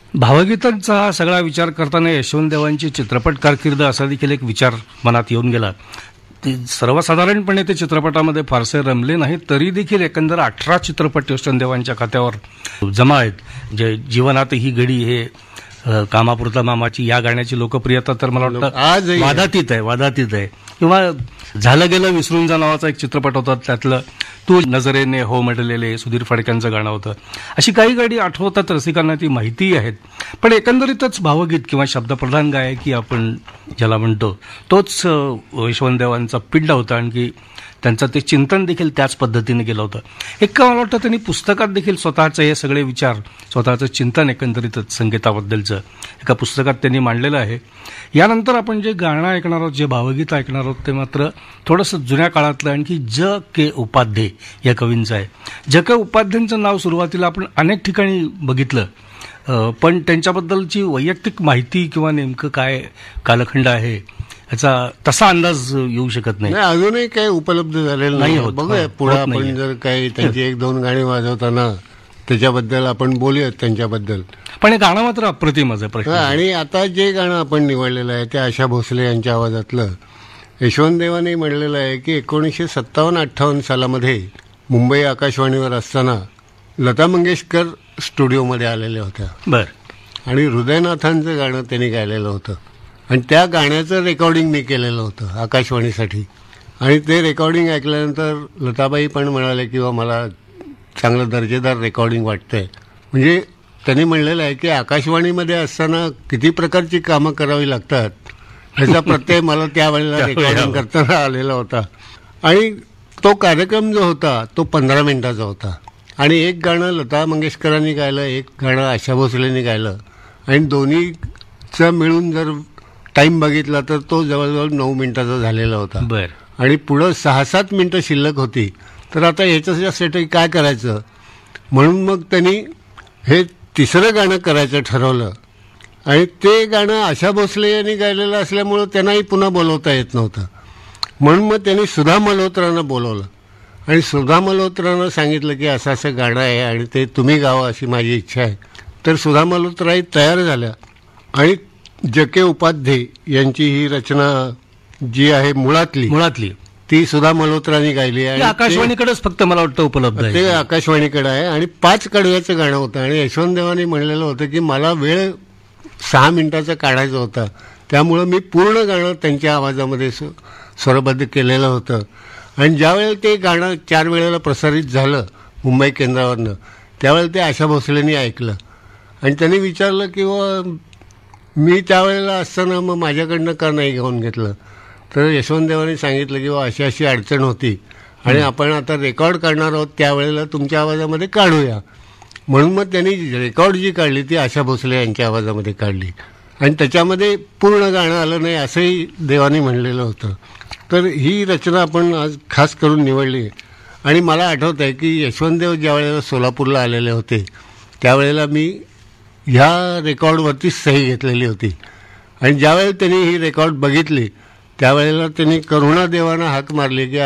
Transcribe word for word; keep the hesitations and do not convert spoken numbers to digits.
भावगीतांचा हा सगळा विचार करताना यशवंत देवांची चित्रपट कारकीर्द असा देखील एक विचार मनात येऊन गेला. ते सर्वसाधारणपणे ते चित्रपटामध्ये फारसे रमले नाहीत, तरी देखील एकंदर अठरा चित्रपट यशवंत देवांच्या खात्यावर जमा आहेत. जे जीवनात ही घडी हे अ, कामापुरता मामाची या गाण्याची लोकप्रियता तर मला वाटतं आजही आहे. वादातीत आहे वादातीत आहे किंवा झालं गेलं विसरून जा नावाचा एक चित्रपट होता, त्यातलं तू नजरेने हो म्हटलेले सुधीर फडक्यांचं गाणं होतं. अशी काही गाणी आठवतात रसिकांना, ती माहिती आहेत. पण एकंदरीतच भावगीत किंवा शब्दप्रधान गायकी आपण ज्याला म्हणतो तोच अ, यशवंत देवांचा पिंड होता. आणखी त्यांचं ते चिंतन देखील त्याच पद्धतीने केलं होतं. एक मला वाटतं त्यांनी पुस्तकात देखील स्वतःचे हे सगळे विचार, स्वतःचं चिंतन एकंदरीतच संगीताबद्दलचं एका पुस्तकात त्यांनी मांडलेलं आहे. यानंतर आपण जे गाणं ऐकणार आहोत, जे भावगीत ऐकणार आहोत, ते मात्र थोडंसं जुन्या काळातलं आणखी ज के उपाध्ये या कवींचं आहे. ज के उपाध्यांचं नाव सुरुवातीला आपण अनेक ठिकाणी बघितलं, अ, पण त्यांच्याबद्दलची वैयक्तिक माहिती किंवा नेमकं काय कालखंड आहे याचा तसा अंदाज येऊ शकत नाही. नाही, अजूनही काही उपलब्ध झालेलं नाही नाही. होत. बघूया हो, पुढे होत आपण नाहीये. जर काही त्यांची एक दोन गाणी वाजवताना त्याच्याबद्दल आपण बोलूयात त्यांच्याबद्दल. पण हे गाणं मात्र अप्रतिमच आहे. प्रश्न हा, आणि आता जे गाणं आपण निवडलेलं आहे ते आशा भोसले यांच्या आवाजातलं, यशवंत देवाने म्हणलेलं आहे की एकोणीसशे सत्तावन्न अठ्ठावन्न सालामध्ये मुंबई आकाशवाणीवर असताना लता मंगेशकर स्टुडिओमध्ये आलेल्या होत्या बर आणि हृदयनाथांचं गाणं त्यांनी गायलेलं होतं आणि त्या गाण्याचं रेकॉर्डिंग मी केलेलं होतं आकाशवाणीसाठी. आणि ते रेकॉर्डिंग ऐकल्यानंतर लताबाई पण म्हणाले किंवा मला चांगलं दर्जेदार रेकॉर्डिंग वाटतंय. म्हणजे त्यांनी म्हणलेलं आहे की आकाशवाणीमध्ये असताना किती प्रकारची कामं करावी लागतात ह्याचा प्रत्यय मला त्यावेळेला रेकॉर्डिंग करताना आलेला होता. आणि तो कार्यक्रम जो होता तो पंधरा मिनिटाचा होता आणि एक गाणं लता मंगेशकरांनी गायलं, एक गाणं आशा भोसलेंनी गायलं आणि दोन्हीचं मिळून जर टाईम बघितला तर तो जवळजवळ नऊ मिनिटाचा झालेला होता. बर आणि पुढं सहा सात मिनिटं शिल्लक होती. तर आता ह्याच्यासाठी काय करायचं म्हणून मग त्यांनी हे तिसरं गाणं करायचं ठरवलं आणि ते गाणं आशा भोसले यांनी गायलेलं असल्यामुळं त्यांनाही पुन्हा बोलवता येत नव्हतं. म्हणून मग त्यांनी सुधा मल्होत्रांना बोलवलं आणि सुधा मल्होत्रांना सांगितलं की असं असं गाणं आहे आणि ते तुम्ही गावं अशी माझी इच्छा आहे. तर सुधा मल्होत्राही तयार झाल्या आणि ज के उपाध्ये यांची ही रचना जी आहे मुळातली मुळातली ती सुधा मल्होत्रांनी गायली ती आणि ते- आकाशवाणीकडेच फक्त मला वाटतं उपलब्ध ते आहे. आकाशवाणीकडे आहे आणि पाच कडव्याचं गाणं होतं आणि यशवंत देवाने म्हणलेलं होतं की मला वेळ सहा मिनिटाचा काढायचा होता, त्यामुळं मी पूर्ण गाणं त्यांच्या आवाजामध्ये स्व- स्वरबद्ध केलेलं होतं. आणि ज्यावेळेला ते गाणं चार वेळेला प्रसारित झालं मुंबई केंद्रावरनं, त्यावेळेला ते आशा भोसलेंनी ऐकलं आणि त्यांनी विचारलं की व मी त्यावेळेला असताना मग माझ्याकडनं का नाही घेऊन घेतलं. तर यशवंत देवाने सांगितलं की अशी अशी अडचण होती आणि आपण आता रेकॉर्ड करणार आहोत, त्यावेळेला तुमच्या आवाजामध्ये काढूया. म्हणून मग त्यांनी रेकॉर्ड जी काढली ती आशा भोसले यांच्या आवाजामध्ये काढली आणि त्याच्यामध्ये पूर्ण गाणं आलं नाही असंही देवाने म्हणलेलं होतं. तर ही रचना आपण आज खास करून निवडली. आणि मला आठवत आहे की यशवंत देव ज्या वेळेला सोलापूरला आलेले होते त्यावेळेला मी ह्या रेकॉर्डवरती सही घेतलेली होती आणि ज्यावेळेला त्यांनी ही रेकॉर्ड बघितली त्यावेळेला त्यांनी करुणादेवानं हाक मारली की